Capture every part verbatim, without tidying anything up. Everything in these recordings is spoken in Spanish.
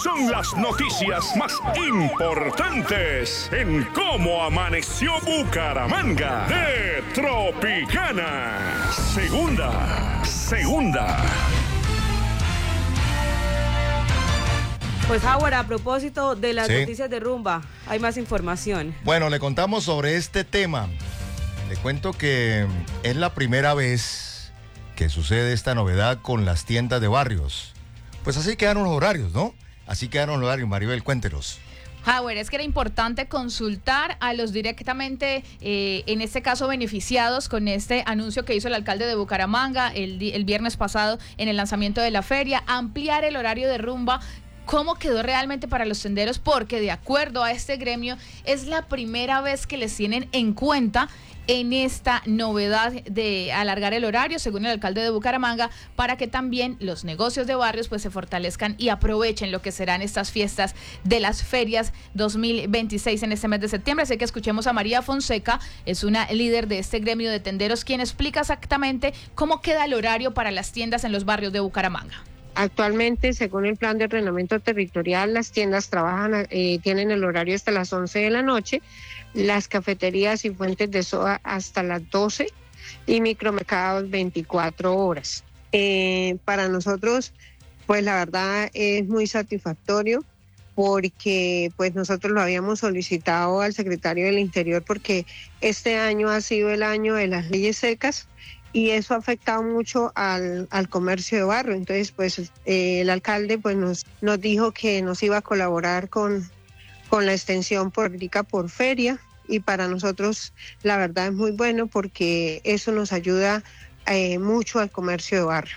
Son las noticias más importantes en Cómo Amaneció Bucaramanga de Tropicana. Segunda, segunda. Pues Howard, a propósito de las sí. noticias de rumba, hay más información. Bueno, le contamos sobre este tema. Le cuento que es la primera vez que sucede esta novedad con las tiendas de barrios. Pues así quedaron los horarios, ¿no? Así quedaron los horarios. Maribel, cuéntenos. Howard, es que era importante consultar a los directamente, eh, en este caso, beneficiados con este anuncio que hizo el alcalde de Bucaramanga el, el viernes pasado en el lanzamiento de la feria, ampliar el horario de rumba. ¿Cómo quedó realmente para los tenderos? Porque de acuerdo a este gremio, es la primera vez que les tienen en cuenta en esta novedad de alargar el horario, según el alcalde de Bucaramanga, para que también los negocios de barrios pues se fortalezcan y aprovechen lo que serán estas fiestas de las ferias dos mil veintiséis en este mes de septiembre. Así que escuchemos a María Fonseca, es una líder de este gremio de tenderos, quien explica exactamente cómo queda el horario para las tiendas en los barrios de Bucaramanga. Actualmente, según el plan de ordenamiento territorial, las tiendas trabajan, eh, tienen el horario hasta las once de la noche, las cafeterías y fuentes de soda hasta las doce y micromercados veinticuatro horas. Eh, para nosotros, pues la verdad es muy satisfactorio porque pues nosotros lo habíamos solicitado al secretario del Interior porque este año ha sido el año de las leyes secas y eso ha afectado mucho al, al comercio de barrio. Entonces, pues eh, el alcalde pues nos, nos dijo que nos iba a colaborar con, con la extensión política por feria y para nosotros la verdad es muy bueno porque eso nos ayuda eh, mucho al comercio de barrio.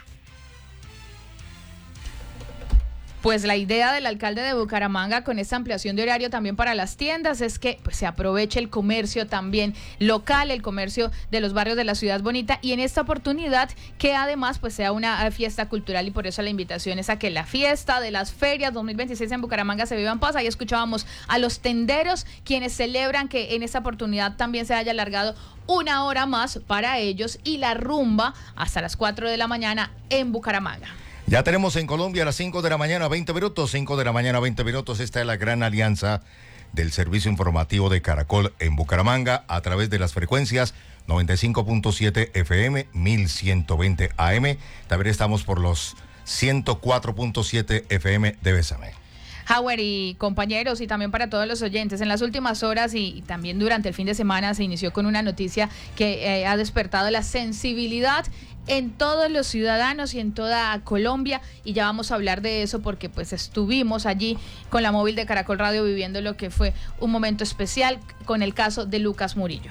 Pues la idea del alcalde de Bucaramanga con esta ampliación de horario también para las tiendas es que pues, se aproveche el comercio también local, el comercio de los barrios de la ciudad bonita y en esta oportunidad que además pues sea una fiesta cultural y por eso la invitación es a que la fiesta de las ferias dos mil veintiséis en Bucaramanga se viva en paz. Ahí escuchábamos a los tenderos quienes celebran que en esta oportunidad también se haya alargado una hora más para ellos y la rumba hasta las cuatro de la mañana en Bucaramanga. Ya tenemos en Colombia a las cinco de la mañana, veinte minutos, cinco de la mañana, veinte minutos. Esta es la gran alianza del servicio informativo de Caracol en Bucaramanga a través de las frecuencias noventa y cinco punto siete F M, mil ciento veinte A M. También estamos por los ciento cuatro punto siete F M de Bésame. Howard y compañeros y también para todos los oyentes, en las últimas horas y, y también durante el fin de semana se inició con una noticia que eh, ha despertado la sensibilidad en todos los ciudadanos y en toda Colombia y ya vamos a hablar de eso porque pues estuvimos allí con la móvil de Caracol Radio viviendo lo que fue un momento especial con el caso de Lucas Murillo.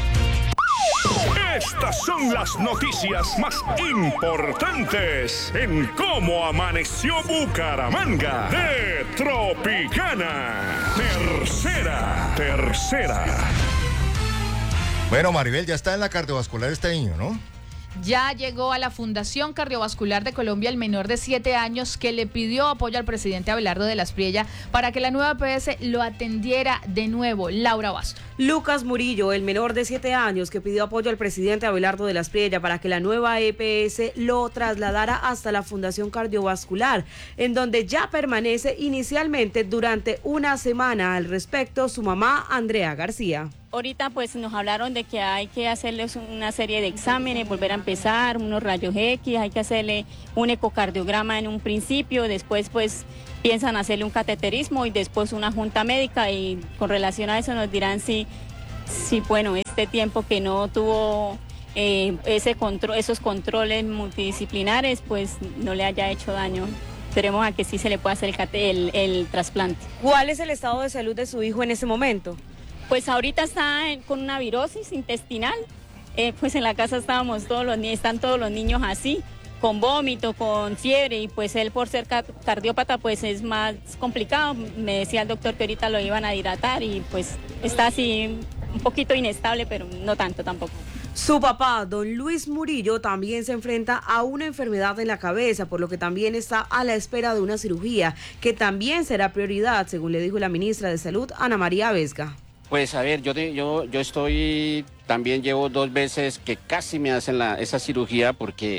Estas son las noticias más importantes en Cómo Amaneció Bucaramanga de Tropicana. Tercera, tercera. Bueno, Maribel, ya está en la cardiovascular este niño, ¿no? Ya llegó a la Fundación Cardiovascular de Colombia el menor de siete años que le pidió apoyo al presidente Abelardo de la Espriella para que la nueva E P S lo atendiera de nuevo. Laura Basto. Lucas Murillo, el menor de siete años que pidió apoyo al presidente Abelardo de la Espriella para que la nueva E P S lo trasladara hasta la Fundación Cardiovascular, en donde ya permanece inicialmente durante una semana. Al respecto, su mamá, Andrea García. Ahorita pues nos hablaron de que hay que hacerles una serie de exámenes, volver a empezar, unos rayos X, hay que hacerle un ecocardiograma en un principio, después pues piensan hacerle un cateterismo y después una junta médica y con relación a eso nos dirán si, si bueno, este tiempo que no tuvo eh, ese control, esos controles multidisciplinares pues no le haya hecho daño. Esperemos a que sí se le pueda hacer el, cate, el, el trasplante. ¿Cuál es el estado de salud de su hijo en ese momento? Pues ahorita está con una virosis intestinal, eh, pues en la casa estábamos todos los niños, están todos los niños así, con vómito, con fiebre y pues él por ser cardiópata pues es más complicado. Me decía el doctor que ahorita lo iban a hidratar y pues está así un poquito inestable, pero no tanto tampoco. Su papá, don Luis Murillo, también se enfrenta a una enfermedad en la cabeza, por lo que también está a la espera de una cirugía, que también será prioridad, según le dijo la ministra de Salud, Ana María Vesga. Pues a ver, yo, yo, yo estoy, también llevo dos veces que casi me hacen la, esa cirugía porque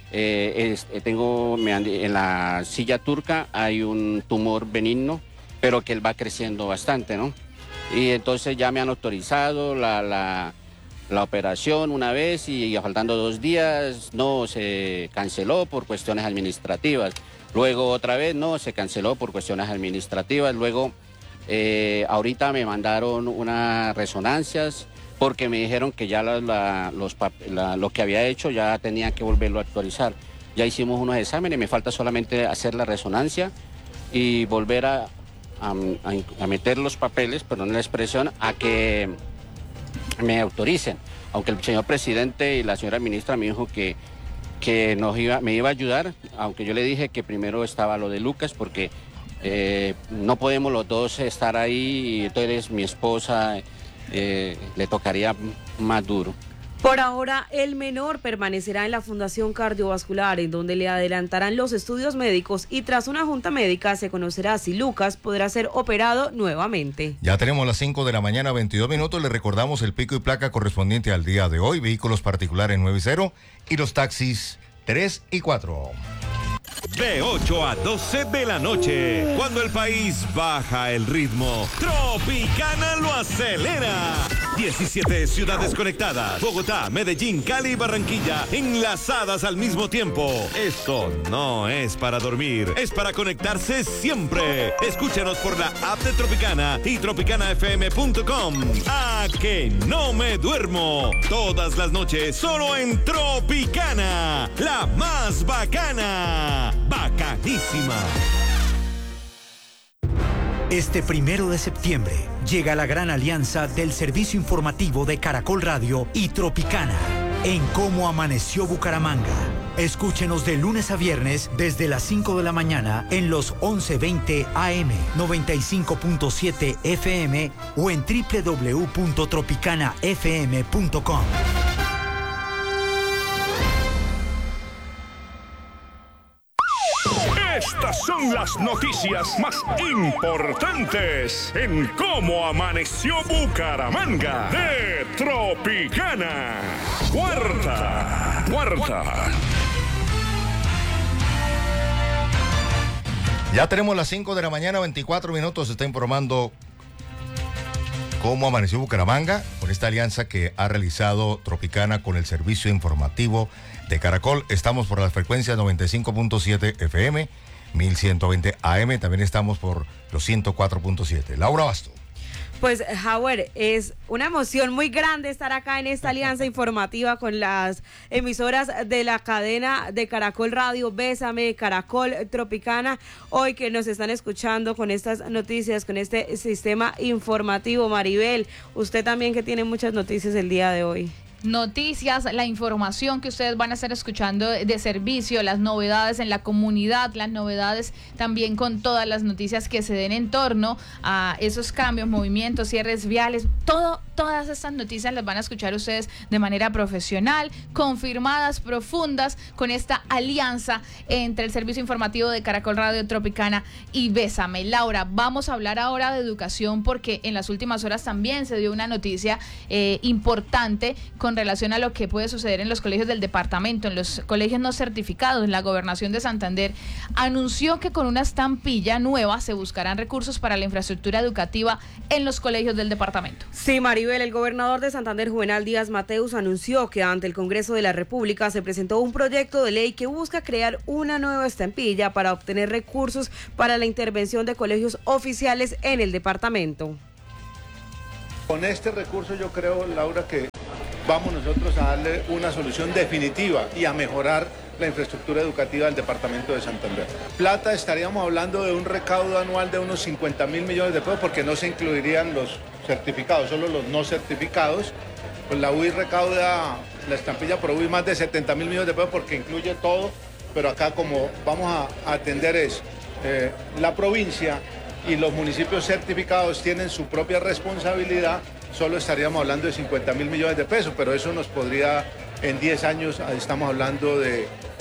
eh, es, eh, tengo me han- en la silla turca hay un tumor benigno, pero que él va creciendo bastante, ¿no? Y entonces ya me han autorizado la, la, la operación una vez y faltando dos días no, se canceló por cuestiones administrativas. Luego otra vez no, se canceló por cuestiones administrativas. Luego eh, ahorita me mandaron unas resonancias porque me dijeron que ya la, la, los, la, lo que había hecho ya tenía que volverlo a actualizar. Ya hicimos unos exámenes, me falta solamente hacer la resonancia y volver a, a, a meter los papeles, perdón la expresión, a que me autoricen. Aunque el señor presidente y la señora ministra me dijo que, que nos iba, me iba a ayudar, aunque yo le dije que primero estaba lo de Lucas, porque eh, no podemos los dos estar ahí, y entonces mi esposa eh, le tocaría más duro. Por ahora, el menor permanecerá en la Fundación Cardiovascular, en donde le adelantarán los estudios médicos y tras una junta médica se conocerá si Lucas podrá ser operado nuevamente. Ya tenemos las cinco de la mañana, veintidós minutos. Le recordamos el pico y placa correspondiente al día de hoy. Vehículos particulares nueve y cero y los taxis tres y cuatro. De ocho a doce de la noche, cuando el país baja el ritmo, Tropicana lo acelera. diecisiete ciudades conectadas, Bogotá, Medellín, Cali y Barranquilla, enlazadas al mismo tiempo. Esto no es para dormir, es para conectarse siempre. Escúchanos por la app de Tropicana y tropicana f m punto com. A que no me duermo. Todas las noches, solo en Tropicana, la más bacana. Bacanísima. Este primero de septiembre llega la gran alianza del servicio informativo de Caracol Radio y Tropicana en Cómo Amaneció Bucaramanga. Escúchenos de lunes a viernes desde las cinco de la mañana en los once veinte A M, noventa y cinco punto siete F M o en doble u doble u doble u punto tropicana f m punto com. Estas son las noticias más importantes en Cómo Amaneció Bucaramanga de Tropicana. Cuarta, cuarta. Ya tenemos las cinco de la mañana, veinticuatro minutos. Se está informando Cómo Amaneció Bucaramanga con esta alianza que ha realizado Tropicana con el servicio informativo de Caracol. Estamos por las frecuencias noventa y cinco punto siete F M, mil ciento veinte A M. También estamos por los ciento cuatro punto siete. Laura Basto. Pues, Howard, es una emoción muy grande estar acá en esta alianza informativa con las emisoras de la cadena de Caracol Radio, Bésame, Caracol, Tropicana, hoy que nos están escuchando con estas noticias, con este sistema informativo. Maribel, usted también que tiene muchas noticias el día de hoy. Noticias, la información que ustedes van a estar escuchando de servicio, las novedades en la comunidad, las novedades también con todas las noticias que se den en torno a esos cambios, movimientos, cierres viales, todo, todas estas noticias las van a escuchar ustedes de manera profesional, confirmadas, profundas, con esta alianza entre el servicio informativo de Caracol Radio, Tropicana y Bésame. Laura, vamos a hablar ahora de educación porque en las últimas horas también se dio una noticia eh, importante con con relación a lo que puede suceder en los colegios del departamento, en los colegios no certificados. La Gobernación de Santander anunció que con una estampilla nueva se buscarán recursos para la infraestructura educativa en los colegios del departamento. Sí, Maribel, el gobernador de Santander, Juvenal Díaz Mateus, anunció que ante el Congreso de la República se presentó un proyecto de ley que busca crear una nueva estampilla para obtener recursos para la intervención de colegios oficiales en el departamento. Con este recurso yo creo, Laura, que vamos nosotros a darle una solución definitiva y a mejorar la infraestructura educativa del departamento de Santander. Plata, estaríamos hablando de un recaudo anual de unos cincuenta mil millones de pesos porque no se incluirían los certificados, solo los no certificados. Pues la U I recauda, la estampilla por U I más de setenta mil millones de pesos porque incluye todo, pero acá como vamos a atender es eh, la provincia y los municipios certificados tienen su propia responsabilidad, solo estaríamos hablando de cincuenta mil millones de pesos, pero eso nos podría, en diez años, estamos hablando de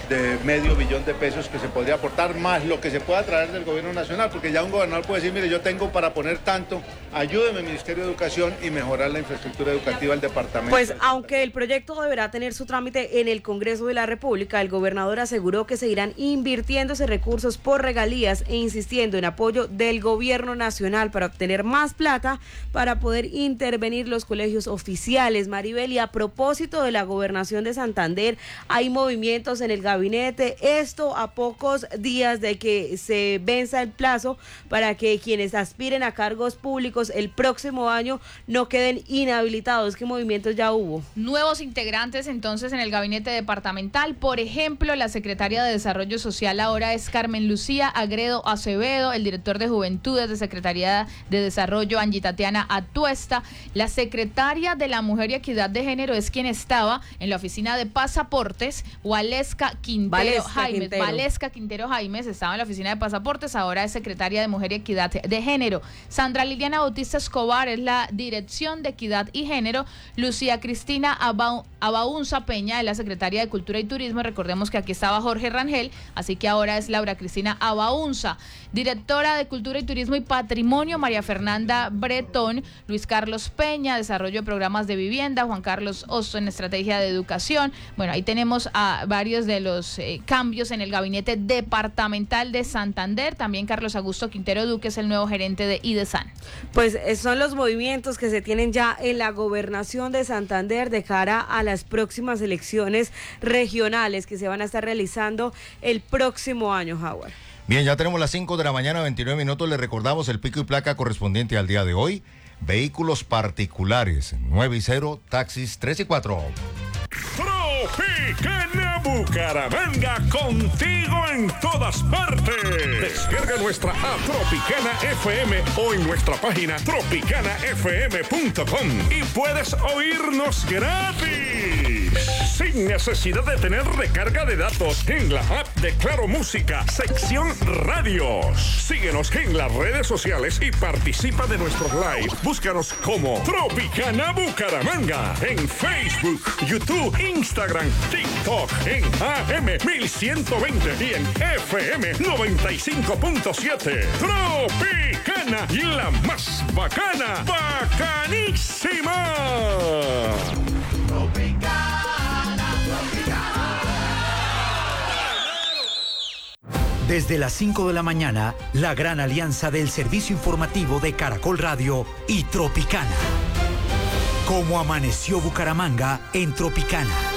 de medio billón de pesos que se podría aportar, más lo que se pueda traer del gobierno nacional, porque ya un gobernador puede decir, mire, yo tengo para poner tanto, ayúdeme Ministerio de Educación y mejorar la infraestructura educativa del departamento. Pues aunque el proyecto deberá tener su trámite en el Congreso de la República, el gobernador aseguró que seguirán invirtiéndose recursos por regalías e insistiendo en apoyo del gobierno nacional para obtener más plata para poder intervenir los colegios oficiales. Maribel, y a propósito de la gobernación de Santander, hay movimientos en el gabinete, esto a pocos días de que se venza el plazo para que quienes aspiren a cargos públicos el próximo año no queden inhabilitados. ¿Qué movimientos ya hubo? Nuevos integrantes entonces en el gabinete departamental, por ejemplo, la secretaria de Desarrollo Social ahora es Carmen Lucía Agredo Acevedo, el director de Juventudes de Secretaría de Desarrollo Angie Tatiana Atuesta, la secretaria de la Mujer y Equidad de Género es quien estaba en la oficina de pasaportes, Waleska Quintero Valesca Jaimes, Quintero. Valesca Quintero Jaimes estaba en la oficina de pasaportes, ahora es secretaria de Mujer y Equidad de Género. Sandra Liliana Bautista Escobar es la dirección de Equidad y Género. Lucía Cristina Aba- Abaunza Peña es la secretaria de Cultura y Turismo. Recordemos que aquí estaba Jorge Rangel, así que ahora es Laura Cristina Abaunza. Directora de Cultura y Turismo y Patrimonio, María Fernanda Bretón. Luis Carlos Peña, Desarrollo de Programas de Vivienda. Juan Carlos Osto en Estrategia de Educación. Bueno, ahí tenemos a varios de los eh, cambios en el gabinete departamental de Santander. También Carlos Augusto Quintero Duque es el nuevo gerente de IDESAN. Pues eh, son los movimientos que se tienen ya en la gobernación de Santander de cara a las próximas elecciones regionales que se van a estar realizando el próximo año, Howard. Bien, ya tenemos las cinco de la mañana, veintinueve minutos. Le recordamos el pico y placa correspondiente al día de hoy. Vehículos particulares, nueve y cero, taxis tres y cuatro. Tropicana Bucaramanga, contigo en todas partes. Descarga nuestra app Tropicana F M o en nuestra página tropicana f m punto com y puedes oírnos gratis, sin necesidad de tener recarga de datos, en la app de Claro Música, sección radios. Síguenos en las redes sociales y participa de nuestros live. Búscanos como Tropicana Bucaramanga en Facebook, YouTube, Instagram, TikTok, en A M mil ciento veinte y en F M noventa y cinco punto siete. Tropicana, la más bacana, bacanísima. Desde las cinco de la mañana, la gran alianza del servicio informativo de Caracol Radio y Tropicana. Cómo amaneció Bucaramanga en Tropicana.